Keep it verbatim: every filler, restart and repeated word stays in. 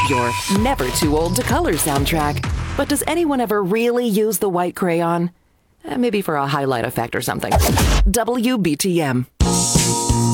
your Never Too Old to Color soundtrack. But does anyone ever really use the white crayon? Eh, Maybe for a highlight effect or something. W B T M.